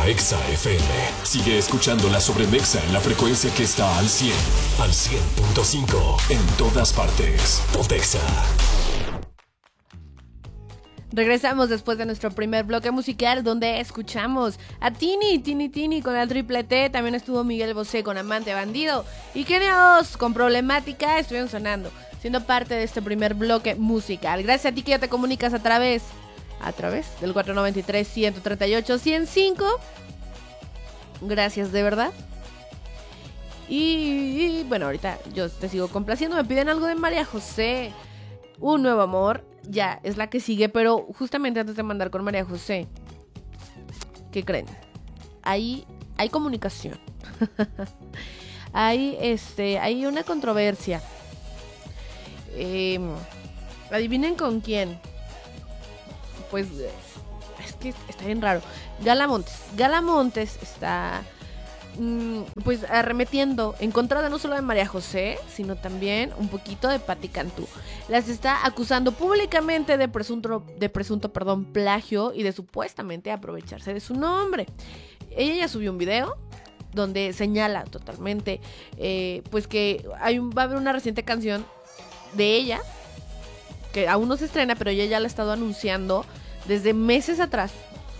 Exa FM. Sigue escuchando la Sobremexa en la frecuencia que está al 100. Al 100.5 en todas partes. Pontexa. Regresamos después de nuestro primer bloque musical, donde escuchamos a Tini con la Triple T. También estuvo Miguel Bosé con Amante Bandido y Kenios con Problemática. Estuvieron sonando, siendo parte de este primer bloque musical. Gracias a ti que ya te comunicas a través del 493-138-105. Gracias de verdad. Y bueno, ahorita yo te sigo complaciendo. Me piden algo de María José, Un Nuevo Amor. Ya, es la que sigue, pero justamente antes de mandar con María José, ¿qué creen? Ahí hay comunicación. Hay una controversia. Adivinen con quién. Pues es que está bien raro. Gala Montes está pues arremetiendo en contra de no solo de María José, sino también un poquito de Patti Cantú. Las está acusando públicamente de presunto plagio y de supuestamente aprovecharse de su nombre. Ella ya subió un video donde señala totalmente pues que va a haber una reciente canción de ella que aún no se estrena, pero ella ya la ha estado anunciando desde meses atrás,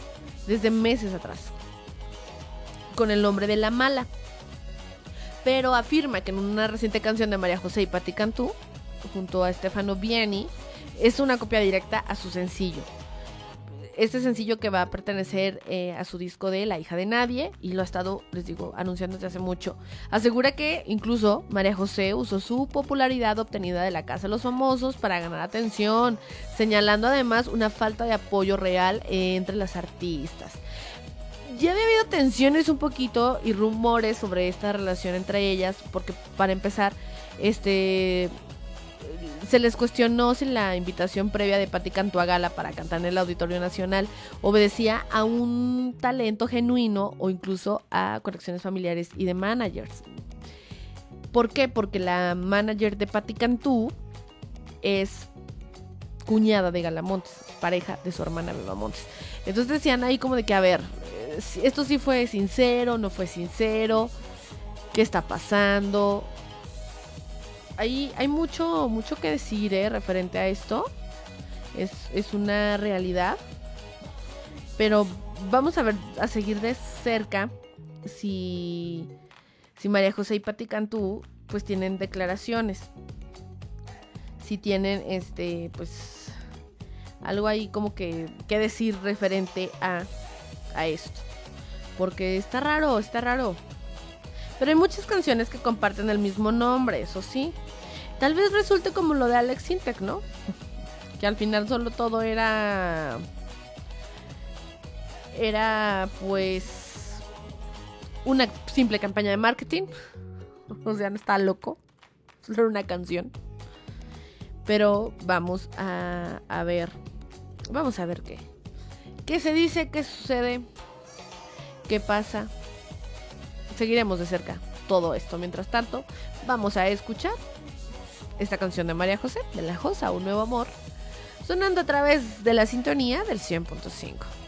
con el nombre de La Mala. Pero afirma que en una reciente canción de María José y Patti Cantú, junto a Stefano Bieni, es una copia directa a su sencillo. Este sencillo que va a pertenecer a su disco de La Hija de Nadie, y lo ha estado, les digo, anunciando desde hace mucho. Asegura que incluso María José usó su popularidad obtenida de la Casa de los Famosos para ganar atención, señalando además una falta de apoyo real entre las artistas. Ya había habido tensiones un poquito y rumores sobre esta relación entre ellas, porque para empezar, se les cuestionó si la invitación previa de Patti Cantú a Gala para cantar en el Auditorio Nacional obedecía a un talento genuino o incluso a conexiones familiares y de managers. ¿Por qué? Porque la manager de Patti Cantú es cuñada de Gala Montes, pareja de su hermana Beba Montes. Entonces decían ahí como de que, a ver, esto sí fue sincero, no fue sincero, ¿qué está pasando? Hay mucho que decir referente a esto. Es una realidad. Pero vamos a seguir de cerca si María José y Patti Cantú pues tienen declaraciones. Si tienen pues algo ahí como que decir referente a esto. Porque está raro. Pero hay muchas canciones que comparten el mismo nombre, eso sí. Tal vez resulte como lo de Alex Sintek, ¿no? Que al final solo todo era pues una simple campaña de marketing. O sea, no está loco. Solo era una canción. Pero vamos a ver. Vamos a ver qué se dice, qué sucede, qué pasa. Seguiremos de cerca todo esto. Mientras tanto, vamos a escuchar esta canción de María José, de La Josa, Un Nuevo Amor, sonando a través de la sintonía del 100.5.